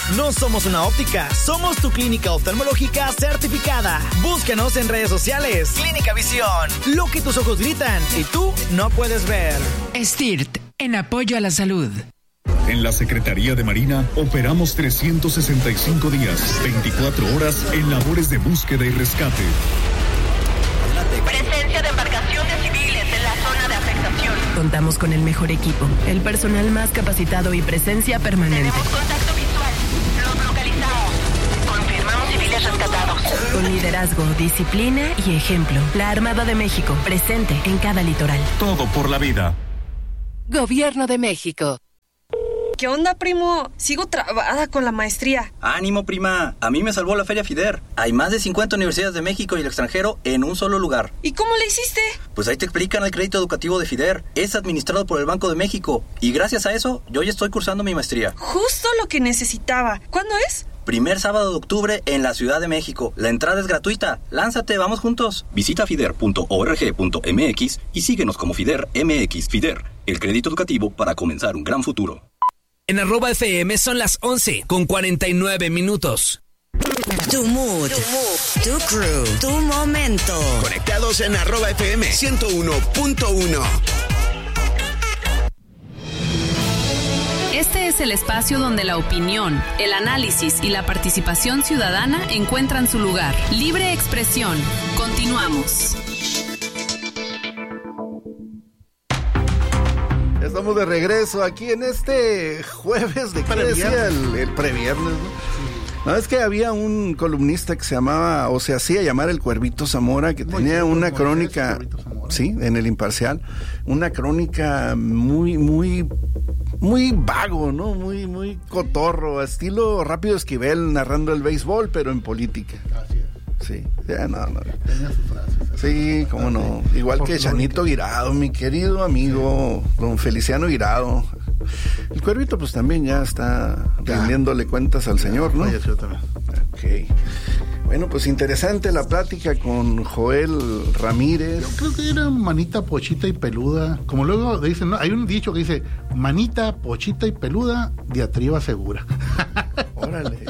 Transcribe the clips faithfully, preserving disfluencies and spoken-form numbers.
No somos una óptica, somos tu clínica oftalmológica certificada. Búscanos en redes sociales. Clínica Visión, lo que tus ojos gritan y tú no puedes ver. S T I R T, en apoyo a la salud. En la Secretaría de Marina operamos trescientos sesenta y cinco días, veinticuatro horas en labores de búsqueda y rescate. Presencia de embarcaciones civiles en la zona de afectación. Contamos con el mejor equipo, el personal más capacitado y presencia permanente. Tenemos contacto visual. Los localizamos. Confirmamos civiles rescatados. Con liderazgo, disciplina y ejemplo. La Armada de México, presente en cada litoral. Todo por la vida. Gobierno de México. ¿Qué onda, primo? Sigo trabada con la maestría. Ánimo, prima. A mí me salvó la Feria FIDER. Hay más de cincuenta universidades de México y el extranjero en un solo lugar. ¿Y cómo le hiciste? Pues ahí te explican el crédito educativo de FIDER. Es administrado por el Banco de México. Y gracias a eso, yo ya estoy cursando mi maestría. Justo lo que necesitaba. ¿Cuándo es? Primer sábado de octubre en la Ciudad de México. La entrada es gratuita. Lánzate, vamos juntos. Visita fider punto org punto m x y síguenos como FIDER M X. FIDER, el crédito educativo para comenzar un gran futuro. En arroba F M son las once con cuarenta y nueve minutos. Tu mood, tu crew, tu momento. Conectados en arroba F M ciento uno punto uno. Este es el espacio donde la opinión, el análisis y la participación ciudadana encuentran su lugar. Libre expresión. Continuamos. Estamos de regreso aquí en este jueves de ¿qué decía? El, el previernes, ¿no? Sí. No, es que había un columnista que se llamaba, o se hacía llamar el Cuervito Zamora, que muy tenía una crónica, sí, en el Imparcial, una crónica muy, muy, muy vago, ¿no? Muy, muy cotorro, estilo Rápido Esquivel narrando el béisbol, pero en política. Así es. Sí, ya no, no. Tenía sus frases. Sí, cómo no. Igual que Chanito Guirado, mi querido amigo, don Feliciano Guirado. El Cuervito, pues también ya está rindiéndole cuentas al señor, ¿no? Falleció también. Ok. Bueno, pues interesante la plática con Joel Ramírez. Yo creo que era manita, pochita y peluda. Como luego dicen, ¿no? Hay un dicho que dice, manita, pochita y peluda, diatriba segura. Órale.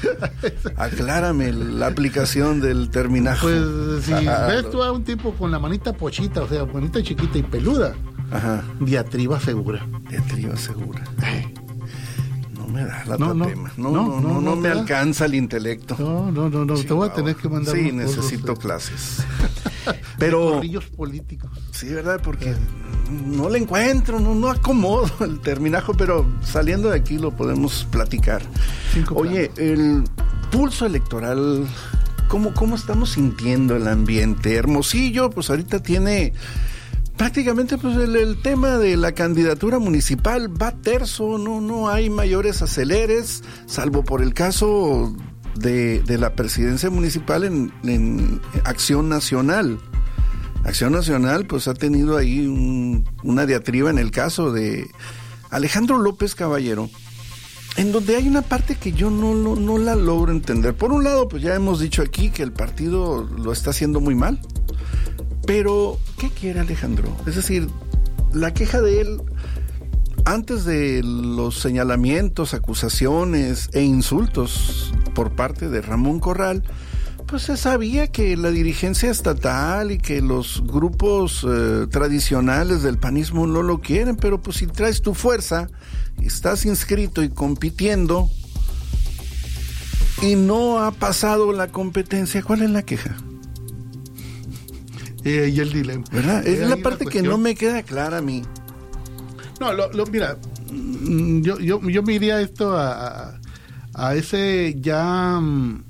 Aclárame la aplicación del terminajo. Pues si ves tú a un tipo con la manita pochita, o sea, manita chiquita y peluda, ajá, diatriba segura. Diatriba segura. Ay, no me da la no, no, tema. No, no, no, no, no, no me da. Alcanza el intelecto. No, no, no, no. Sí, te voy no, a tener que mandar. Sí, necesito de... clases. Pero corrillos políticos. Sí, ¿verdad? Porque no le encuentro, no, no acomodo el terminajo, pero saliendo de aquí lo podemos platicar. Cinco Oye, el pulso electoral, ¿cómo, cómo estamos sintiendo el ambiente? Hermosillo, pues ahorita tiene prácticamente pues el, el tema de la candidatura municipal va terso, no, no hay mayores aceleres, salvo por el caso de, de la presidencia municipal en, en Acción Nacional. Acción Nacional pues ha tenido ahí un, una diatriba en el caso de Alejandro López Caballero, en donde hay una parte que yo no, no, no la logro entender. Por un lado, pues ya hemos dicho aquí que el partido lo está haciendo muy mal, pero ¿qué quiere Alejandro? Es decir, la queja de él, antes de los señalamientos, acusaciones e insultos por parte de Ramón Corral, pues se sabía que la dirigencia estatal y que los grupos eh, tradicionales del panismo no lo quieren, pero pues si traes tu fuerza, estás inscrito y compitiendo y no ha pasado la competencia, ¿cuál es la queja? Eh, y el dilema. ¿Verdad? Es eh, la parte que no me queda clara a mí. No, lo, lo, mira, yo, yo, yo me iría esto a, a, a ese ya...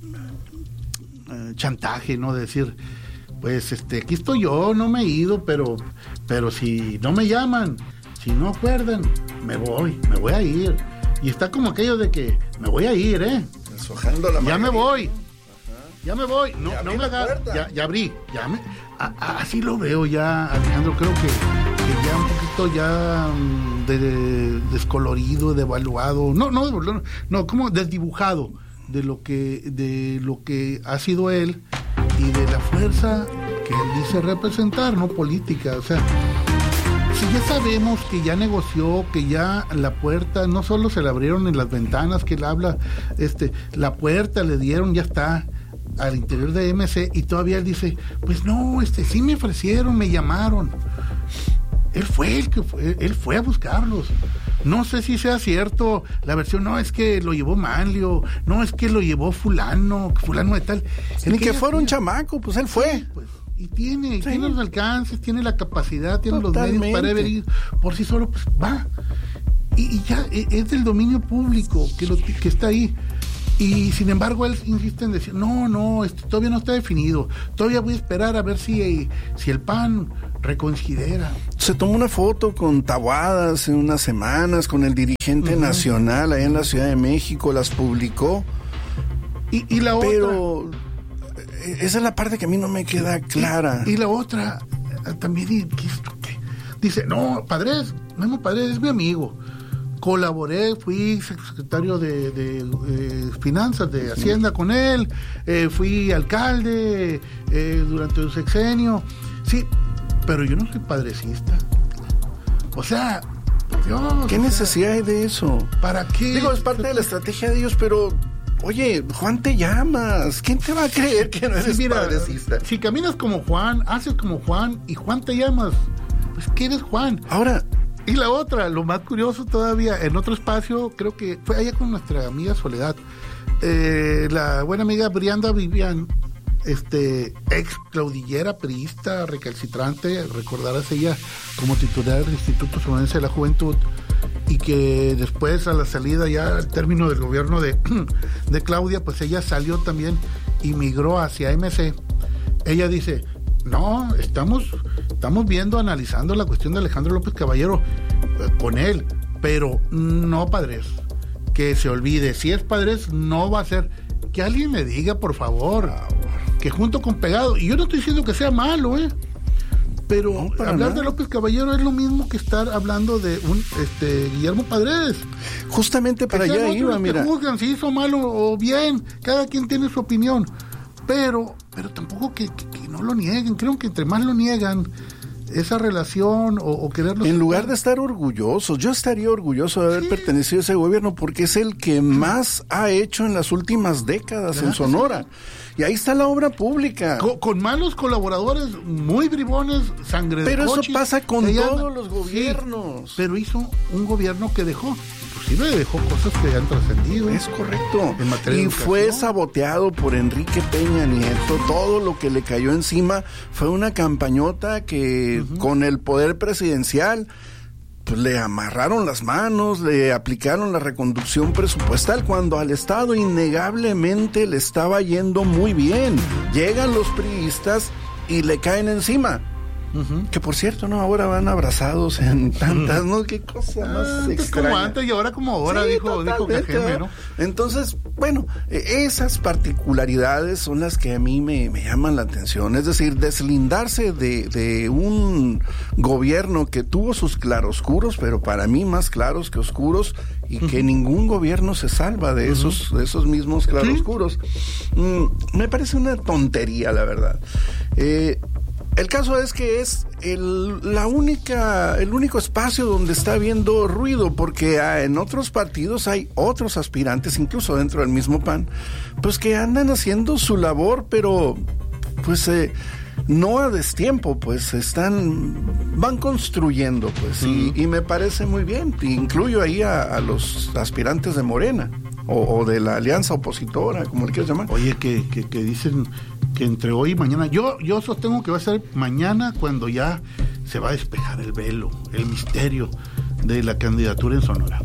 chantaje, ¿no? De decir, pues este, aquí estoy yo, no me he ido, pero pero si no me llaman, si no acuerdan, me voy, me voy a ir. Y está como aquello de que me voy a ir, ¿eh? Deshojando la ya me voy. Ajá. Ya me voy. No, ya no me haga, ya, ya abrí, ya me a, a, así lo veo ya, Alejandro, creo que, que ya un poquito ya de, de descolorido, devaluado, no, no, no, no, como desdibujado de lo que de lo que ha sido él y de la fuerza que él dice representar, no política. O sea, si ya sabemos que ya negoció, que ya la puerta, no solo se le abrieron en las ventanas que él habla, este, la puerta le dieron, ya está, al interior de M C, y todavía él dice, pues no, este, sí me ofrecieron, me llamaron. Él fue el que fue, él fue a buscarlos. No sé si sea cierto la versión, no, es que lo llevó Manlio, no, es que lo llevó fulano, fulano de tal. Ni que, que fuera un chamaco, pues él fue. Sí, pues, y tiene, sí. tiene los alcances, tiene la capacidad, tiene Totalmente. los medios para venir por sí solo, pues va. Y, y ya es del dominio público que, lo, que está ahí. Y sin embargo él insiste en decir, no, no, esto todavía no está definido, todavía voy a esperar a ver si, si el P A N reconsidera. Se tomó una foto con Taboada hace unas semanas con el dirigente uh-huh. nacional allá en la Ciudad de México, las publicó. Y, y la pero otra... esa es la parte que a mí no me queda clara. Y, y la otra, también, ¿qué esto, qué? Dice, no, Padres, Memo Padres es mi amigo. Colaboré, fui secretario de, de, de Finanzas, de Hacienda con él, eh, fui alcalde eh, durante un sexenio, sí, pero yo no soy padrecista. O sea, Dios, ¿qué necesidad hay de eso? ¿Para qué? Digo, es parte de la estrategia de ellos, pero oye, Juan, te llamas, ¿quién te va a creer que no eres sí, mira, padrecista? Si caminas como Juan, haces como Juan y Juan te llamas, pues ¿qué eres Juan? Ahora... Y la otra, lo más curioso todavía, en otro espacio, creo que fue allá con nuestra amiga Soledad, eh, la buena amiga Brianda Vivian, este, ex claudillera, priista, recalcitrante, recordarás ella como titular del Instituto Sonorense de la Juventud, y que después a la salida ya al término del gobierno de, de Claudia, pues ella salió también y migró hacia M C. Ella dice... No, estamos, estamos viendo, analizando la cuestión de Alejandro López Caballero eh, con él, pero no Padres. Que se olvide, si es Padres, no va a ser. Que alguien me diga, por favor, que junto con Pegado, y yo no estoy diciendo que sea malo, ¿eh? Pero no, hablar nada. de López Caballero es lo mismo que estar hablando de un este Guillermo Padres. Justamente para allá iba, mira. Juzgan si hizo malo o bien, cada quien tiene su opinión. Pero, pero tampoco que, que, que no lo nieguen. Creo que entre más lo niegan esa relación o, o quererlo... En lugar de estar orgullosos, yo estaría orgulloso de haber sí. pertenecido a ese gobierno porque es el que más ha hecho en las últimas décadas en Sonora. Sí. Y ahí está la obra pública. Con, con malos colaboradores, muy bribones, sangre de Pero coches, eso pasa con todos los gobiernos. Sí, pero hizo un gobierno que dejó... Inclusive dejó cosas que han trascendido. Es correcto. Y fue saboteado por Enrique Peña Nieto. Todo lo que le cayó encima fue una campañota que uh-huh. con el poder presidencial pues le amarraron las manos, le aplicaron la reconducción presupuestal cuando al Estado innegablemente le estaba yendo muy bien. Llegan los priistas y le caen encima. Uh-huh. Que por cierto, ¿no? Ahora van abrazados en tantas, ¿no? Qué cosa más ah, antes extraña. Como antes y ahora como ahora, sí, dijo, dijo Cajeme, ¿no? Entonces, bueno, esas particularidades son las que a mí me, me llaman la atención. Es decir, deslindarse de, de un gobierno que tuvo sus claroscuros, pero para mí más claros que oscuros, y uh-huh. que ningún gobierno se salva de, uh-huh. esos, de esos mismos claroscuros. ¿Sí? Mm, me parece una tontería, la verdad. Eh... El caso es que es el, la única, el único espacio donde está habiendo ruido, porque ah, en otros partidos hay otros aspirantes, incluso dentro del mismo P A N, pues que andan haciendo su labor, pero pues eh, no a destiempo, pues están, van construyendo, pues, uh-huh. y, y me parece muy bien. Incluyo ahí a, a los aspirantes de Morena, o, o de la alianza opositora, como le quieras llamar. Oye, que, que, que dicen... que entre hoy y mañana, yo yo sostengo que va a ser mañana cuando ya se va a despejar el velo, el misterio de la candidatura en Sonora.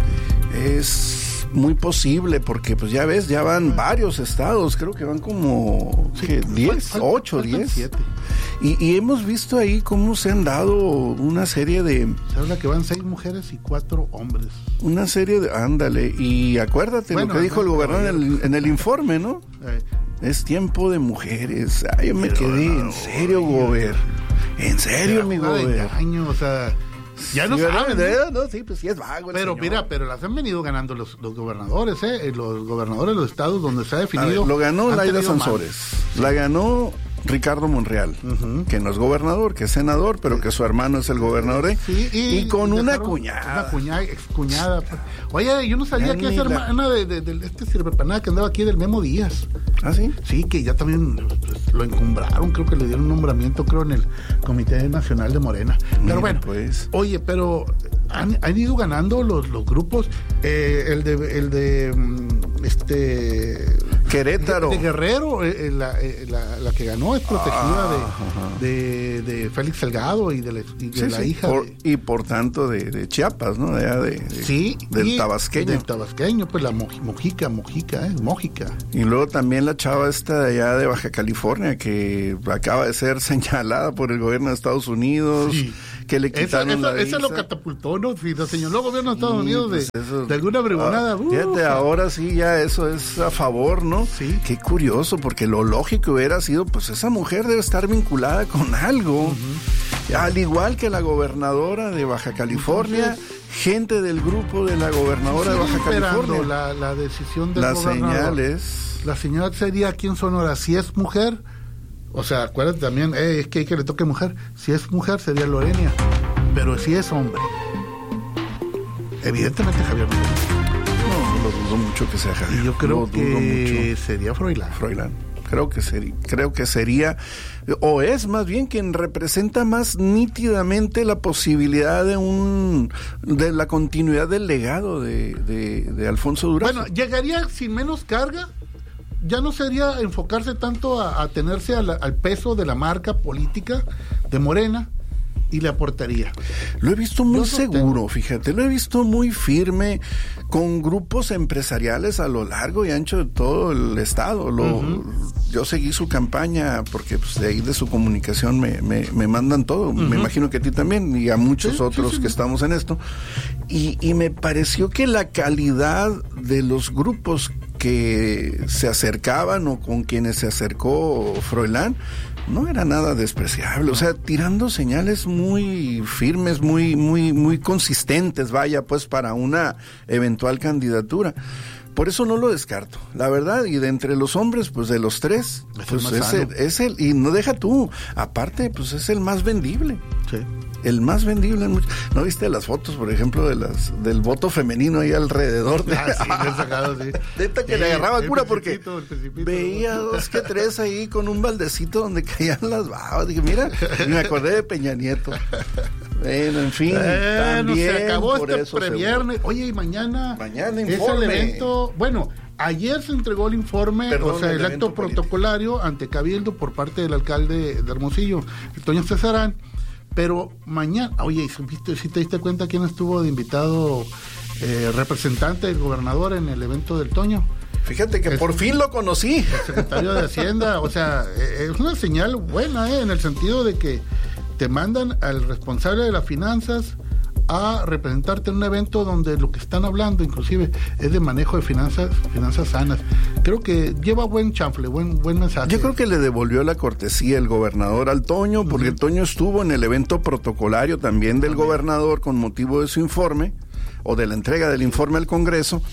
Es muy posible porque pues ya ves, ya van varios estados, creo que van como sí, diez, ocho, diez. Y, y hemos visto ahí cómo se han dado una serie de... Se habla que van seis mujeres y cuatro hombres. Una serie de... Ándale, y acuérdate bueno, lo que dijo el gobernador en el, en el informe, ¿no? Eh, Es tiempo de mujeres. Ay, yo me pero, quedé, no, en serio, Gober. En serio, mi Gober. O sea, ya no sí, saben. ¿eh? No, sí, pues sí es vago. Pero señor. Mira, pero las han venido ganando los, los gobernadores, ¿eh? Los gobernadores de los estados donde se ha definido. Ver, lo ganó Laida Sansores. Sí. La ganó Ricardo Monreal, uh-huh. que no es gobernador, que es senador, pero que su hermano es el gobernador, ¿eh? Sí, y, y con y una cuñada. Una cuñada, excuñada. Oye, yo no sabía ya que esa hermana de, de, de, de este sirvepanada que andaba aquí del Memo Díaz. ¿Ah, sí? Sí, que ya también pues, lo encumbraron, creo que le dieron un nombramiento, creo, en el Comité Nacional de Morena. Pero Mira, bueno, pues. Oye, pero han, han ido ganando los, los grupos, eh, el de, el de este... Querétaro. De, de Guerrero, eh, la, eh, la, la que ganó es protegida ah, de, de, de Félix Salgado y de la, y de sí, la sí, hija. Por, de, y por tanto de, de Chiapas, ¿no? De, de, de, sí. Del tabasqueño. Del tabasqueño, pues la Mojica, Mojica, ¿eh? Mojica. Y luego también la chava esta de allá de Baja California, que acaba de ser señalada por el gobierno de Estados Unidos, sí. que le quitaron esa, esa, la visa. Esa lo catapultó, ¿no? Si lo señaló el gobierno de Estados sí, Unidos pues de, eso, de alguna bribonada. Ah, fíjate, ahora sí ya eso es a favor, ¿no? Sí. Qué curioso, porque lo lógico hubiera sido, pues esa mujer debe estar vinculada con algo. Uh-huh. Al igual que la gobernadora de Baja California, entonces, gente del grupo de la gobernadora de Baja California. La, la decisión del Las gobernador. señales. La señal sería quién Sonora, si es mujer, o sea, acuérdate también, eh, es que hay que le toque mujer, si es mujer sería Lorenia, pero si es hombre, evidentemente Javier no. No, lo dudo mucho que sea Javier. Y yo creo lo que mucho. sería Froilán. Froilán. Creo que sería, creo que sería, o es más bien quien representa más nítidamente la posibilidad de un, de la continuidad del legado de, de, de Alfonso Durazo. Bueno, llegaría sin menos carga, ya no sería enfocarse tanto a, a tenerse a la, al peso de la marca política de Morena, y le aportaría. Lo he visto muy seguro, fíjate, lo he visto muy firme con grupos empresariales a lo largo y ancho de todo el estado. Lo, uh-huh. Yo seguí su campaña porque pues, de ahí de su comunicación me, me, me mandan todo. Uh-huh. Me imagino que a ti también y a muchos sí, otros sí, sí. que estamos en esto. Y, y me pareció que la calidad de los grupos que se acercaban o con quienes se acercó Froilán no era nada despreciable, o sea, tirando señales muy firmes, muy, muy, muy consistentes, vaya, pues, para una eventual candidatura. Por eso no lo descarto, la verdad, y de entre los hombres, pues de los tres, es pues el es, el, es el, y no deja tú, aparte, pues es el más vendible. Sí. El más vendible. ¿No viste las fotos, por ejemplo, de las del voto femenino ahí alrededor? De, ah, sí, me he sacado, sí. Neta que sí, le agarraba el cura porque el veía dos que tres ahí con un baldecito donde caían las babas. Dije, mira, y me acordé de Peña Nieto. Bueno, en fin, bueno, también se acabó por este eso previernes. Oye, y mañana, mañana es informe. el evento. Bueno, ayer se entregó el informe, Perdón, o sea, el, el acto protocolario político. ante Cabildo por parte del alcalde de Hermosillo, Toño Cesarán. Pero mañana, oye, ¿supiste, si te diste cuenta quién estuvo de invitado eh, representante del gobernador en el evento del Toño? Fíjate que el, por fin lo conocí. El secretario de Hacienda, o sea, eh, es una señal buena, eh, en el sentido de que te mandan al responsable de las finanzas a representarte en un evento donde lo que están hablando inclusive es de manejo de finanzas finanzas sanas. Creo que lleva buen chanfle, buen buen mensaje. Yo creo que le devolvió la cortesía el gobernador al Toño, porque uh-huh. el Toño estuvo en el evento protocolario también del también. gobernador con motivo de su informe o de la entrega del informe al Congreso.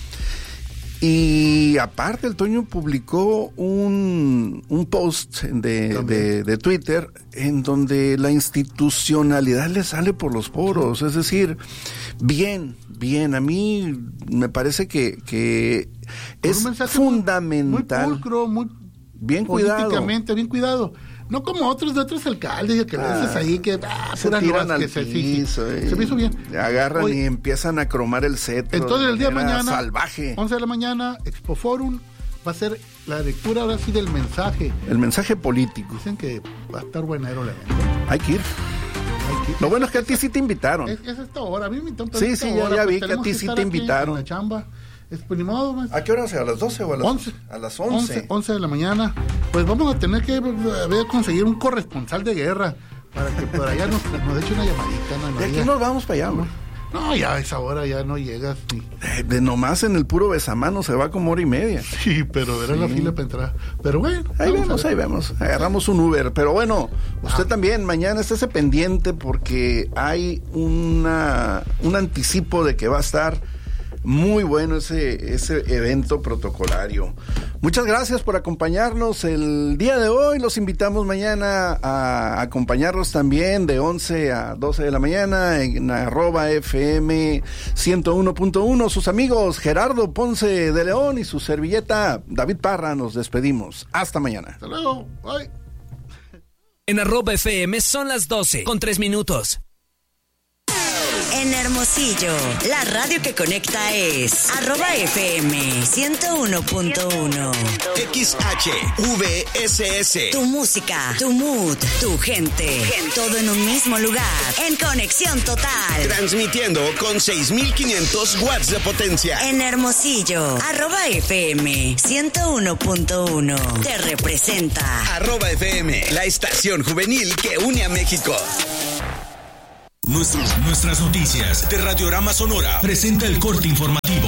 Y aparte el Toño publicó un, un post de, de, de Twitter en donde la institucionalidad le sale por los poros, es decir, bien, bien, a mí me parece que, que es fundamental. Muy pulcro, muy bien cuidado. Políticamente, bien cuidado. No como otros de otros alcaldes que ah, a veces ahí que ah, se tiran al que piso, se, sí, se me hizo bien. Agarran Hoy, y empiezan a cromar el cetro. Entonces el día de mañana, salvaje. once de la mañana, Expoforum va a ser la lectura ahora sí del mensaje. El mensaje político. Dicen que va a estar buenero el evento. Hay que ir. Hay que ir. Lo bueno es que a ti sí te invitaron. Es, es esta hora, a mí me invitaron. Sí, sí, ya, hora, ya pues vi que a ti sí te invitaron. La chamba. Es, pues, ni modo, más. ¿A qué hora? ¿A las doce o a las once? A las once. once de la mañana. Pues vamos a tener que a ver, conseguir un corresponsal de guerra para que por allá nos, nos eche una llamadita. No, de aquí diga, nos vamos para allá, güey. No, ya a esa hora ya no llegas ni. De, de nomás en el puro besamano se va como hora y media. Sí, pero era sí. la fila para entrar. Pero bueno. Ahí vemos, ahí vemos. Agarramos un Uber. Pero bueno, usted ah. también mañana estése pendiente porque hay una un anticipo de que va a estar muy bueno ese, ese evento protocolario. Muchas gracias por acompañarnos el día de hoy. Los invitamos mañana a acompañarnos también de once a doce de la mañana en arroba F M ciento uno punto uno. Sus amigos Gerardo Ponce de León y su servilleta David Parra, nos despedimos. Hasta mañana. Hasta luego. Bye. En arroba F M son las doce con tres minutos. En Hermosillo, la radio que conecta es arroba F M ciento uno punto uno. X H V S S. Tu música, tu mood, tu gente. Todo en un mismo lugar. En conexión total. Transmitiendo con seis mil quinientos watts de potencia. En Hermosillo, arroba F M ciento uno punto uno. Te representa. Arroba F M, la estación juvenil que une a México. Nuestros, nuestras noticias de Radiorama Sonora presenta el corte informativo.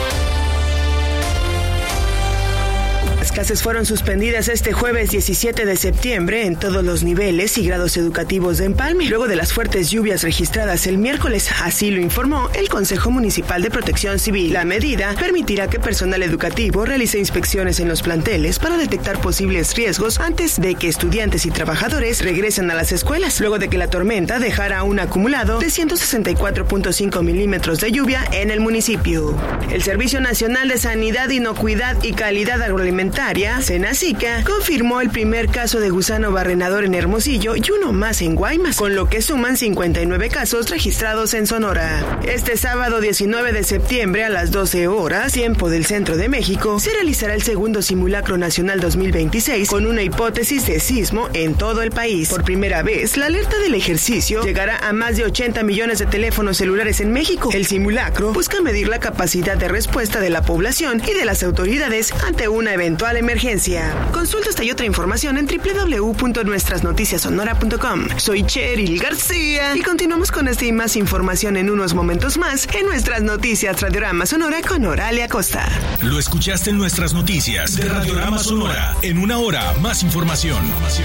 Las clases fueron suspendidas este jueves diecisiete de septiembre en todos los niveles y grados educativos de Empalme, luego de las fuertes lluvias registradas el miércoles. Así lo informó el Consejo Municipal de Protección Civil. La medida permitirá que personal educativo realice inspecciones en los planteles para detectar posibles riesgos antes de que estudiantes y trabajadores regresen a las escuelas, luego de que la tormenta dejara un acumulado de ciento sesenta y cuatro punto cinco milímetros de lluvia en el municipio. El Servicio Nacional de Sanidad, Inocuidad y Calidad Agroalimentaria, Senacica, confirmó el primer caso de gusano barrenador en Hermosillo y uno más en Guaymas, con lo que suman cincuenta y nueve casos registrados en Sonora. Este sábado diecinueve de septiembre a las doce horas, tiempo del centro de México, se realizará el segundo simulacro nacional dos mil veintiséis con una hipótesis de sismo en todo el país. Por primera vez, la alerta del ejercicio llegará a más de ochenta millones de teléfonos celulares en México. El simulacro busca medir la capacidad de respuesta de la población y de las autoridades ante una eventual emergencia. Consulta esta y otra información en doble u doble u doble u punto nuestras noticias sonora punto com. Soy Cheryl García y continuamos con esta y más información en unos momentos más en nuestras noticias Radiorama Sonora con Oralia Costa. Lo escuchaste en nuestras noticias de Radiorama Sonora. En una hora, más información.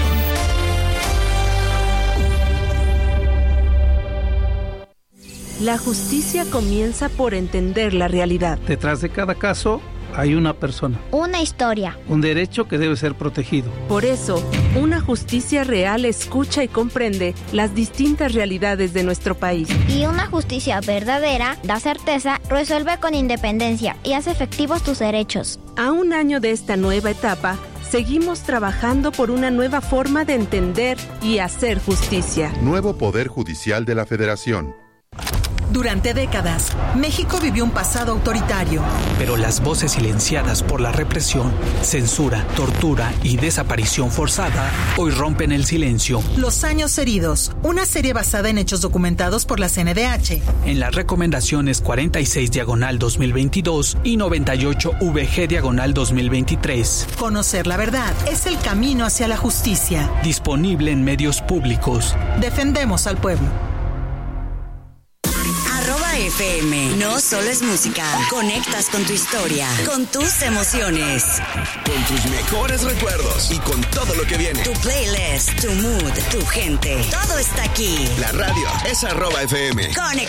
La justicia comienza por entender la realidad. Detrás de cada caso hay una persona. Una historia. Un derecho que debe ser protegido. Por eso, una justicia real escucha y comprende las distintas realidades de nuestro país. Y una justicia verdadera da certeza, resuelve con independencia y hace efectivos tus derechos. A un año de esta nueva etapa, seguimos trabajando por una nueva forma de entender y hacer justicia. Nuevo Poder Judicial de la Federación. Durante décadas, México vivió un pasado autoritario. Pero las voces silenciadas por la represión, censura, tortura y desaparición forzada hoy rompen el silencio. Los años heridos, una serie basada en hechos documentados por la C N D H. En las recomendaciones cuarenta y seis diagonal dos mil veintidós y noventa y ocho V G diagonal dos mil veintitrés. Conocer la verdad es el camino hacia la justicia. Disponible en medios públicos. Defendemos al pueblo. F M. No solo es música. Conectas con tu historia, con tus emociones, con tus mejores recuerdos y con todo lo que viene. Tu playlist, tu mood, tu gente. Todo está aquí. La radio es arroba F M. Conexión.